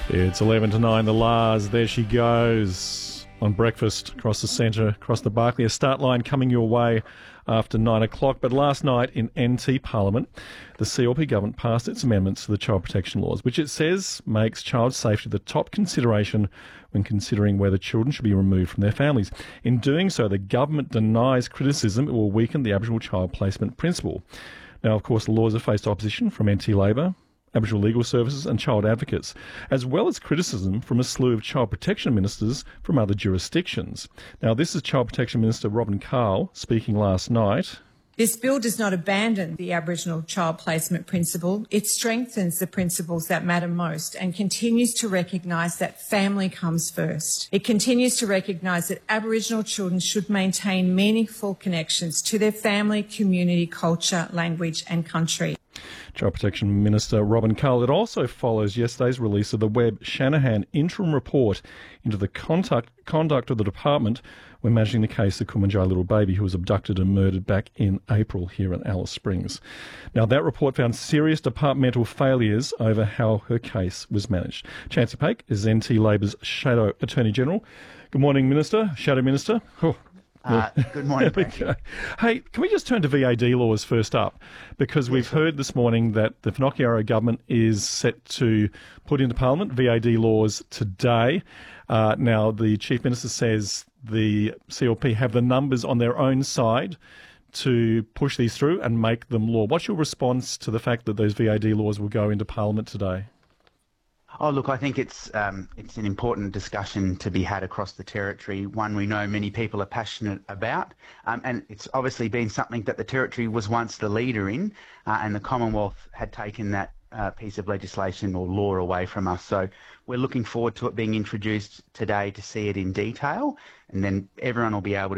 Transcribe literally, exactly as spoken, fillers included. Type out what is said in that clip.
It's eleven to nine, the Lars. There she goes on breakfast across the centre, across the Barclay. A start line coming your way after nine o'clock. But last night in N T Parliament, the C L P government passed its amendments to the child protection laws, which it says makes child safety the top consideration when considering whether children should be removed from their families. In doing so, the government denies criticism it will weaken the Aboriginal child placement principle. Now, of course, the laws have faced opposition from N T Labor, Aboriginal legal services and child advocates, as well as criticism from a slew of child protection ministers from other jurisdictions. Now, this is Child Protection Minister Robin Carl speaking last night. This bill does not abandon the Aboriginal child placement principle. It strengthens the principles that matter most and continues to recognise that family comes first. It continues to recognise that Aboriginal children should maintain meaningful connections to their family, community, culture, language and country. Child Protection Minister Robin Carl. It also follows yesterday's release of the Webb Shanahan interim report into the conduct, conduct of the department when managing the case of Kumanjai little baby who was abducted and murdered back in April here in Alice Springs. Now, that report found serious departmental failures over how her case was managed. Chancey Paik is N T Labor's Shadow Attorney General. Good morning, Minister. Shadow Minister. Oh. Uh, good morning, Patrick. Hey, can we just turn to V A D laws first up? Because yes, we've sure. heard this morning that the Finocchiaro government is set to put into Parliament V A D laws today. Uh, now, the Chief Minister says the C L P have the numbers on their own side to push these through and make them law. What's your response to the fact that those V A D laws will go into Parliament today? Oh, look, I think it's um, it's an important discussion to be had across the territory, one we know many people are passionate about, um, and it's obviously been something that the territory was once the leader in, uh, and the Commonwealth had taken that uh, piece of legislation or law away from us. So we're looking forward to it being introduced today to see it in detail, and then everyone will be able to